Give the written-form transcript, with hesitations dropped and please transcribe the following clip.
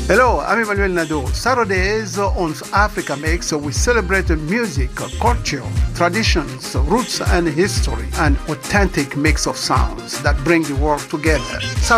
Hello, I'm Emmanuel Nadeau. Saturdays on Africa Mix, we celebrate music, culture, traditions, roots, and history, an authentic mix of sounds that bring the world together.